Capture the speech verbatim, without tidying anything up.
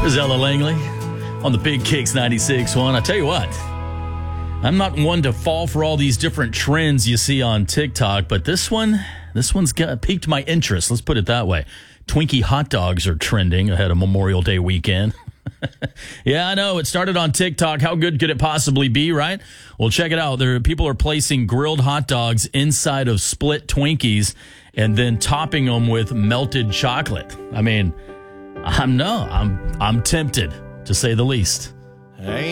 This is Ella Langley on the Big Kicks ninety-six point one. I tell you what, I'm not one to fall for all these different trends you see on TikTok, but this one, this one's got, piqued my interest. Let's put it that way. Twinkie hot dogs are trending ahead of Memorial Day weekend. Yeah, I know. It started on TikTok. How good could it possibly be, right? Well, check it out. There, people are placing grilled hot dogs inside of split Twinkies and then topping them with melted chocolate. I mean, I'm no, I'm I'm tempted, to say the least. Hey.